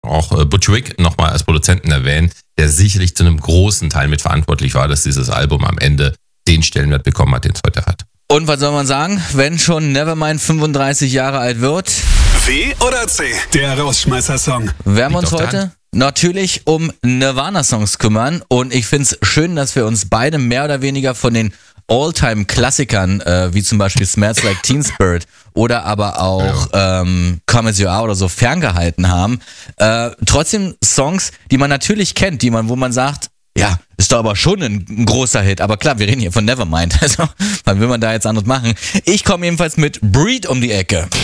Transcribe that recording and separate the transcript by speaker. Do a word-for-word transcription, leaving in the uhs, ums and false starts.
Speaker 1: auch äh, Butch Vig nochmal als Produzenten erwähnen, der sicherlich zu einem großen Teil mitverantwortlich war, dass dieses Album am Ende den Stellenwert bekommen hat, den es heute hat.
Speaker 2: Und was soll man sagen, wenn schon Nevermind fünfunddreißig Jahre alt wird?
Speaker 3: W oder C? Der Rausschmeißer-Song.
Speaker 2: Werden wir uns
Speaker 1: Liegt auf der
Speaker 2: heute natürlich um Nirvana-Songs kümmern. Und ich finde es schön, dass wir uns beide mehr oder weniger von den All-Time-Klassikern, äh, wie zum Beispiel Smells Like Teen Spirit oder aber auch ja. ähm, Come As You Are oder so, ferngehalten haben. Äh, trotzdem Songs, die man natürlich kennt, die man, wo man sagt, ja, ist doch aber schon ein, ein großer Hit. Aber klar, wir reden hier von Nevermind. Also, was will man da jetzt anderes machen? Ich komme jedenfalls mit Breed um die Ecke.